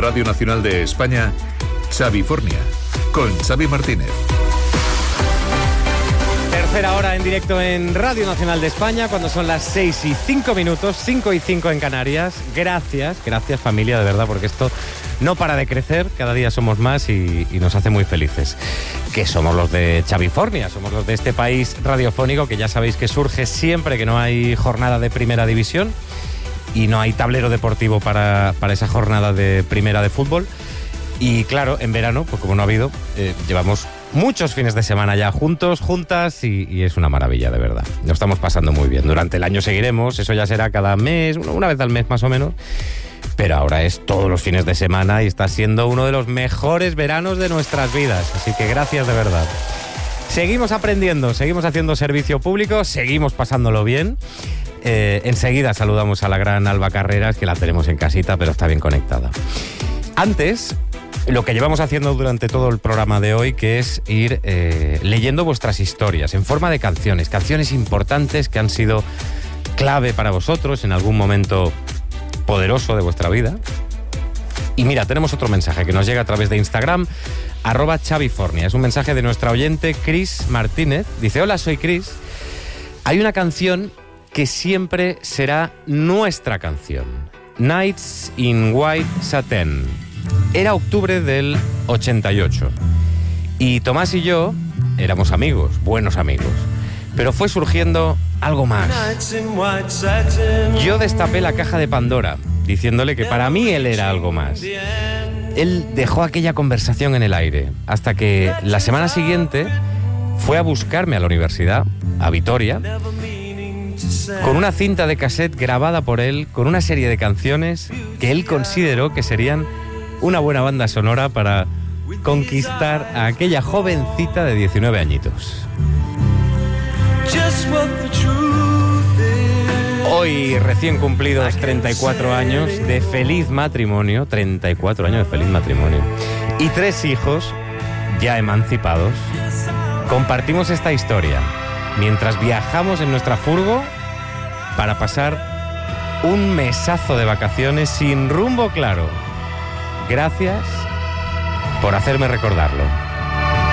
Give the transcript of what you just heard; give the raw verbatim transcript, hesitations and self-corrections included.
Radio Nacional de España, Xavifornia, con Xavi Martínez. Tercera hora en directo en Radio Nacional de España, cuando son las seis y cinco minutos, cinco y cinco en Canarias. Gracias, gracias familia, de verdad, porque esto no para de crecer, cada día somos más y, y nos hace muy felices. Que somos los de Xavifornia, somos los de este país radiofónico que ya sabéis que surge siempre que no hay jornada de primera división y no hay tablero deportivo para, para esa jornada de primera de fútbol. Y claro, en verano, pues como no ha habido, eh, llevamos muchos fines de semana ya juntos, juntas y, y es una maravilla, de verdad. Lo estamos pasando muy bien. Durante el año seguiremos, eso ya será cada mes, una vez al mes más o menos. Pero ahora es todos los fines de semana y está siendo uno de los mejores veranos de nuestras vidas. Así que gracias de verdad. Seguimos aprendiendo, seguimos haciendo servicio público, seguimos pasándolo bien. Eh, enseguida saludamos a la gran Alba Carreras, que la tenemos en casita, pero está bien conectada. Antes, lo que llevamos haciendo durante todo el programa de hoy, que es ir eh, leyendo vuestras historias en forma de canciones, canciones importantes que han sido clave para vosotros en algún momento poderoso de vuestra vida. Y mira, tenemos otro mensaje que nos llega a través de Instagram, arroba Xavifornia. Es un mensaje de nuestra oyente Cris Martínez. Dice: hola, soy Cris. Hay una canción que siempre será nuestra canción. Nights in White Satin. Era octubre del ochenta y ocho. Y Tomás y yo éramos amigos, buenos amigos. Pero fue surgiendo algo más. Yo destapé la caja de Pandora, diciéndole que para mí él era algo más. Él dejó aquella conversación en el aire, hasta que la semana siguiente fue a buscarme a la universidad, a Vitoria, con una cinta de cassette grabada por él, con una serie de canciones que él consideró que serían una buena banda sonora para conquistar a aquella jovencita de diecinueve añitos. Hoy, recién cumplidos treinta y cuatro años de feliz matrimonio, treinta y cuatro años de feliz matrimonio, y tres hijos ya emancipados, compartimos esta historia mientras viajamos en nuestra furgo para pasar un mesazo de vacaciones sin rumbo claro. Gracias por hacerme recordarlo.